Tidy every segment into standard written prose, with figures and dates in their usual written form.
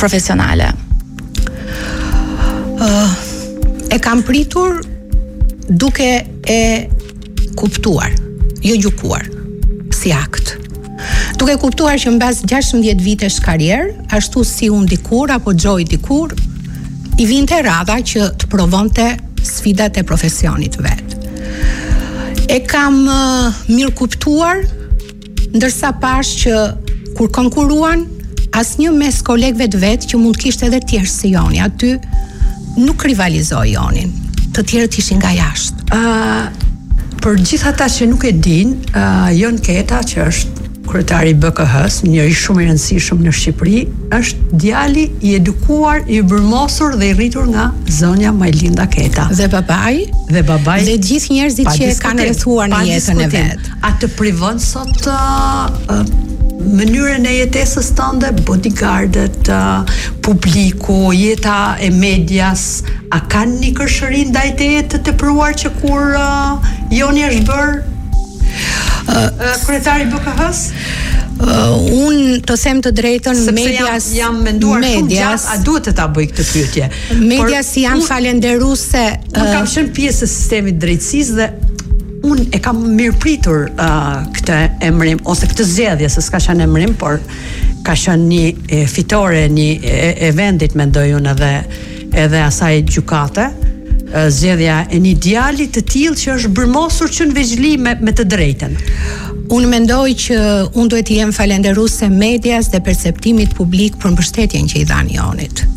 profesionale? E kam pritur duke e kuptuar, jo gjykuar, si akt. Duke kuptuar që mbas 16 vitesh karrierë, ashtu si unë dikur apo Xhoi dikur, i vinte radha që të provonte sfidat e profesionit vet. E kam mirë kuptuar, ndërsa pash që kur konkuruan, asnjë mes kolegëve të vet që mund të kishte edhe tjerë si Joni, aty nuk rivalizoi Jonin. Të tjerët ishin nga jashtë. Për gjithë ata që nuk e din, Jon Keta, që është kryetari i BKH-s, njëri shumë i rëndësishëm në Shqipëri, është djali i edukuar, i bërmosur dhe i rritur nga zonja Majlinda Keta. Dhe babai, dhe gjithë njerëzit që e kanë rrethuar në jetën e vet. A të privon sot mënyrën e jetesës tënde, bodyguardet, publiku, jeta e medias, a kanë një kërshëri ndaj teje të tepruar që kur Joni është bërë kryetari BKH-s? Unë të them të drejtën, medias, jam menduar shumë gjatë, a duhet të ta bëj këtë pyetje. Medias janë falenderuese. Unë kam qenë pjesë e sistemit drejtësisë dhe unë e kam mirëpritur këtë emrim ose këtë zgjedhje, se s'ka qenë emrim, por ka qenë një fitore e vendit, mendoj unë, edhe asaj gjykate. Zgjedhja e një djali të tillë që është bërmosur që në veçli me të drejtën. Unë mendoj që unë duhet të jem falenderuese medias dhe perceptimit publik për mbështetjen që i dhanë Jonit.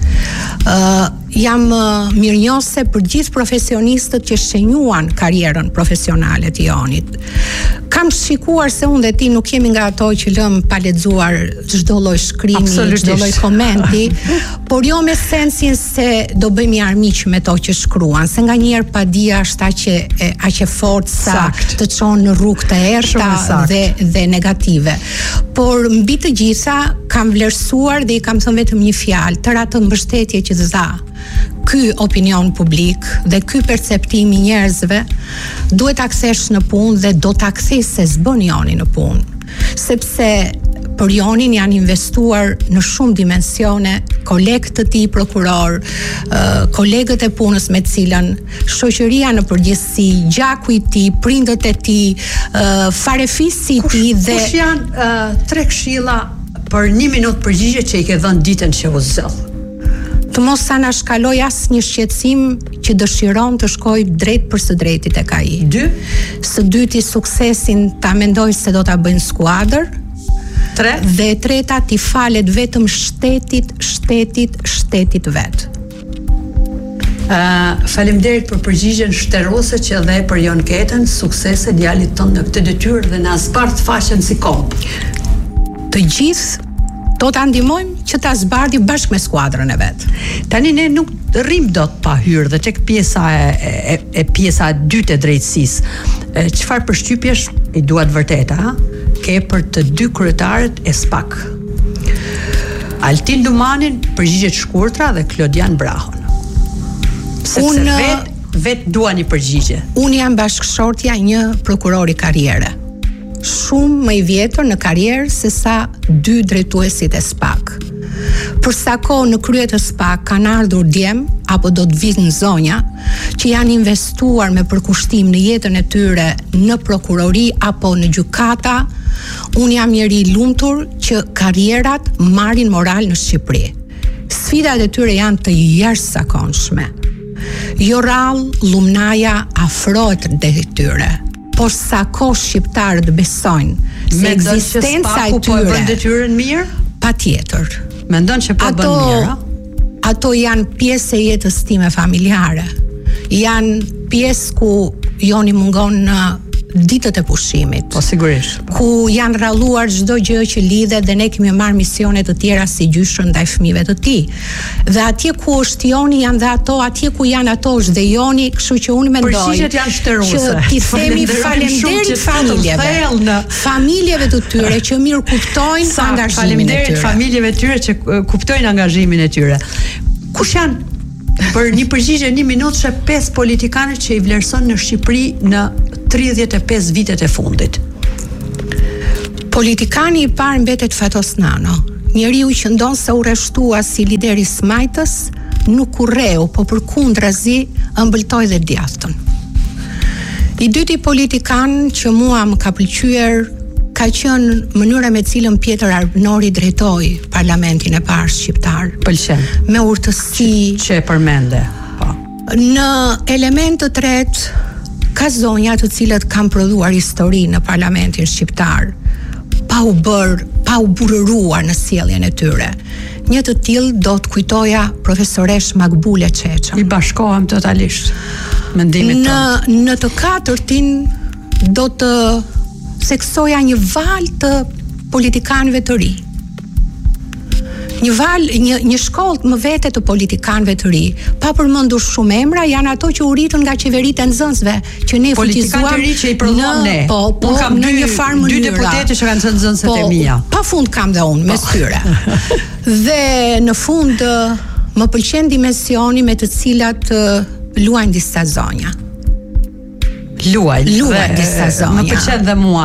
Jam mirënjohëse për gjithë profesionistët që shenjuan karrierën profesionale të Jonit. Kam shikuar se unë dhe ti nuk jemi nga ato që lëm pa lexuar çdo lloj shkrimi, çdo lloj komenti, por jo me sensin se do bëjmë armiq me to që shkruan, se nganjëherë padia është aq e fortë sa të çon në rrugë të errta dhe negative. Por mbi të gjitha kam vlerësuar dhe i kam thënë vetëm një fjalë, tëra të mbështetje që të dha ky opinion publik dhe ky perceptim i njerëzve duhet ta kthesh në punë dhe do ta kthesh se s'bën Joni në punë. Sepse për Jonin janë investuar në shumë dimensione, kolegët të tij prokuror, kolegët e punës me të cilën shoqëria në përgjithësi, gjaku i tij, prindët e tij, farefisi i tij dhe kush janë 3 këshilla për 1 minutë përgjigje që i ke dhënë ditën që u zell? Të mos sa na shkaloj asnjë shqetësim që dëshiron të shkoj drejt për së drejtit tek ai. 2. Së dyti suksesin ta mendoj se do ta bëjnë skuadër. 3. Dhe e treta ti falet vetëm shtetit vet. Faleminderit për përgjigjen shtërose që dhe për Jon Ketën, suksese djalit tonë në këtë detyrë dhe na zbardh faqen si komp. Të gjithë do ta ndihmojmë që ta zbardhi bashkë me skuadrën e vet. Tani ne nuk rrim dot pa hyrë dhe tek pjesa e pjesa e dytë e drejtësisë. Çfarë përshtypjesh i duat vërteta, ke për të dy kryetarët e SPAK? Altin Dumanin, përgjigje të shkurtra, dhe Klodian Brahon. Sepse vet duan një përgjigje. Unë jam bashkëshortja një prokurori karriere. Shumë më i vjetër në karrierë se sa 2 drejtuesit e SPAK. Për sa kohë në krye të SPAK kanë ardhur djem apo do të vinë zonja që janë investuar me përkushtim në jetën e tyre në prokurori apo në gjykata, unë jam njeri i lumtur që karrierat marrin moral në Shqipëri. Sfidat e tyre janë të jashtëzakonshme. Jo rrallë, lumnaja afrohet drejt tyre. Por sa kohë shqiptarët besojnë se ekzistenca e tyre bën detyrën mirë? Patjetër. Mendon që po bën mirë? Ato janë pjesë e jetës time familjare. Janë pjesë ku Joni mungon në ditët e pushimit. Po sigurisht. Ku janë rralluar çdo gjë që lidhet dhe ne kemi marrë misione të tjera si gjyshën ndaj fëmijëve të tij. Dhe atje ku është Joni janë dhe ato, atje ku janë ato është dhe Joni, kështu që unë mendoj. Përgjigjet janë shtëruese. Që ti themi faleminderit familjeve. Familjeve të tyre që mirë kuptojnë angazhimin e tyre. Familjeve të tyre që kuptojnë angazhimin e tyre. Kush janë për një përgjigje 1 minutë 5 politikanët që i vlerëson në Shqipëri në 35 vitet e fundit? Politikani i parë mbetet Fatos Nano, njeriu që ndonë se u rreshtua si lideri smajtës, nuk u rreu, po përkundrazi ëmbëltoi dhe djathtën. I dyti politikan që mua më ka pëlqyer ka qenë mënyra me cilën Pjetër Arnori drejtoi parlamentin e parë shqiptar. Pëlqen. Me urtësi që e përmende. Po. Në element të tretë ka zonja të cilët kanë prodhuar histori në parlamentin shqiptar, pa u burëruar në sjelljen e tyre. Një të tillë do të kujtoja profesoresh Makbule Çeça. I bashkohem totalisht mendimit tonë. Në të katërtin do të seksoja një val të politikanëve të ri. Një shkollë më vete të politikanëve të ri, pa përmendur shumë emra, janë ato që u ritën nga qeveritë e nxënësve, që ne futizuam politikanë të ri që i prodhuam ne. Po, kam në një farë mënyra. Dy deputetë që kanë qenë nxënësët e mia. Pafund kam dhe unë mes tyre. Dhe në fund më pëlqen dimensioni me të cilat luajnë disa zonja. Luaj disa zonja. Më pëlqen dhe mua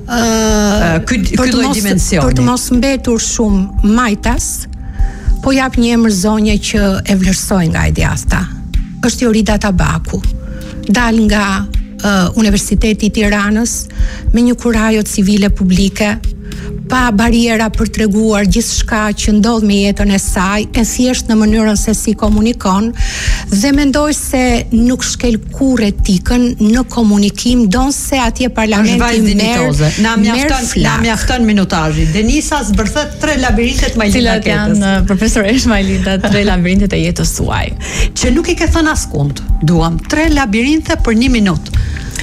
ky lloj dimensioni. Për të mos mbetur shumë majtas, po jap një emër zonje që e vlerësoj nga e djathta. Është Jorida Tabaku. Dal nga Universiteti i Tiranës me një kurajo civile publike, pa bariera për treguar gjithçka që ndodh me jetën e saj, e thjesht në mënyrën se si komunikon, dhe mendoj se nuk shkel kurrë etikën në komunikim, donse atje parlamenti Na mjafton minutazhi. Denisa zbërthet 3 labirintet Majlinda Cilat janë profesoresh Majlinda, 3 labirintet e jetës suaj. Që nuk i ke thënë askund. Duam 3 labirinte për 1 minutë.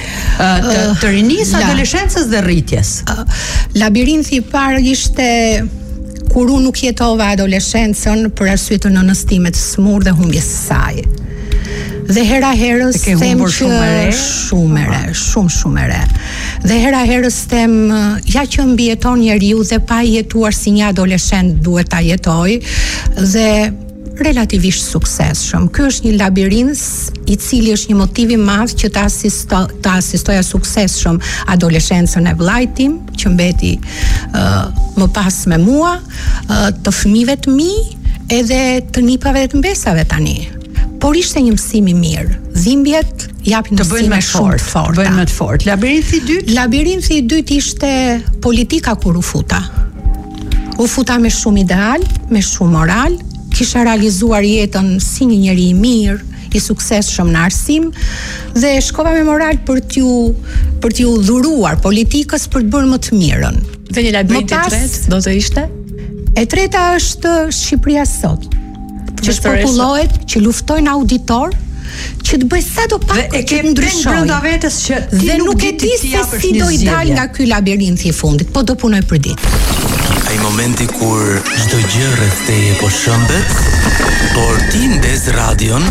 Të rinis, adoleshencës dhe rritjes. Labirinti i parë ishte kur unë nuk jetova adoleshencën për arsye të nënëstimit të smur dhe humbjes së saj. Dhe hera herës them që shumë e re. Dhe hera herës them ja që mbijeton njeriu dhe pa jetuar si një adoleshent duhet ta jetoj, dhe relativisht suksesshëm. Ky është një labirint i cili është një motiv i madh që ta asistoja suksesshëm adoleshencën e vllajt tim, që mbeti më pas me mua, të fëmijëve të mi, edhe të nipave dhe të mbesave tani. Por ishte një mësim i mirë. Dhimbjet japin mësime shumë të forta. Bëjnë më të fortë. Labirinti i dytë? Labirinti i dytë ishte politika kur u futa. U futa me shumë ideal, me shumë moral, kisha realizuar jetën si një njeri i mirë, i suksesshëm në arsim, dhe shkova me moral për t'ju dhuruar politikës për të bërë më të mirën. Dhe një labirint i tretë do të ishte? E treta është Shqipëria sot, që popullohet, që luftojnë auditor, që të bëj sa do pak që të ndryshoj. Dhe nuk e di se si do i dal nga ky labirint i fundit, po do punoj për ditë. Ai momenti kur çdo gjë rreth teje po shëmbet, por ti ndez radion